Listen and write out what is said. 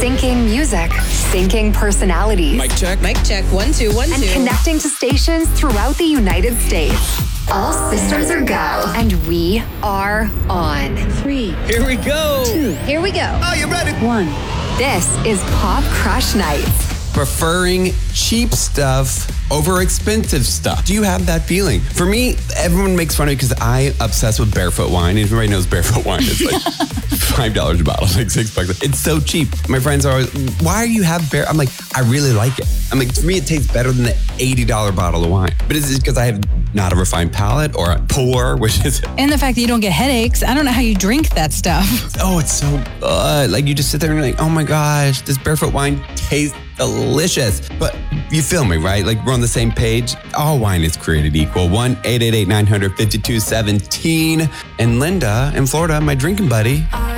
Syncing music, syncing personalities. Mic check. Mic check. 1, 2, 1, 2. And connecting to stations throughout the United States. All systems are go. And we are on. 3. Here we go. 2. Here we go. Oh, you ready? 1. This is Pop Crush Nights. Preferring cheap stuff over expensive stuff. Do you have that feeling? For me, everyone makes fun of me because I obsess with Barefoot wine. Everybody knows Barefoot wine. It's like $5 a bottle, like $6. It's so cheap. My friends are always, why do you have Bare? I'm like, I really like it. I'm like, to me, it tastes better than the $80 bottle of wine. But is it because I have not a refined palate or poor, which is... And the fact that you don't get headaches. I don't know how you drink that stuff. Oh, it's so good. Like, you just sit there and you're like, oh my gosh, this Barefoot wine tastes delicious. But you feel me, right? Like, we're on the same page. All wine is created equal. 1-888-900-5217. And Linda in Florida, my drinking buddy,